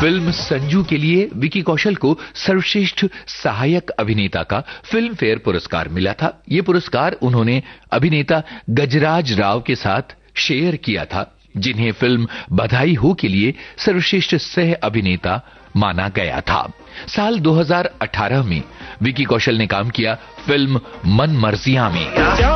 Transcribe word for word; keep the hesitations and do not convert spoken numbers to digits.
Film Sanju के लिए विकी कौशल को सर्वश्रेष्ठ सहायक अभिनेता का फिल्म फेयर पुरस्कार मिला था। ये पुरस्कार उन्होंने अभिनेता गजराज राव के साथ शेयर किया था, जिन्हें फिल्म बधाई हो के लिए सर्वश्रेष्ठ सह अभिनेता माना गया था। साल दो हज़ार अठारह में विकी कौशल ने काम किया फिल्म मन मर्जियां में।